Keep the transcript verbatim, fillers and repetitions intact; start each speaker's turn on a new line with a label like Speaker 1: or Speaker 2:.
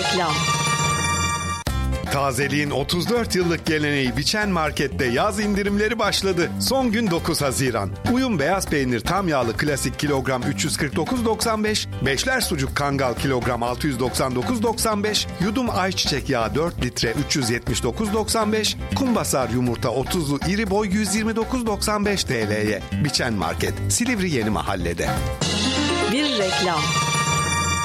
Speaker 1: reklam.
Speaker 2: Tazeliğin otuz dört yıllık geleneği Biçen Market'te yaz indirimleri başladı. Son gün dokuz Haziran. Uyum beyaz peynir tam yağlı klasik kilogram üç yüz kırk dokuz doksan beş, Beşler sucuk kangal kilogram altı yüz doksan dokuz doksan beş, yudum ayçiçek yağı dört litre üç yüz yetmiş dokuz doksan beş, kumbasar yumurta otuzlu iri boy yüz yirmi dokuz doksan beş T L'ye. Biçen Market, Silivri Yeni Mahalle'de.
Speaker 1: Bir reklam.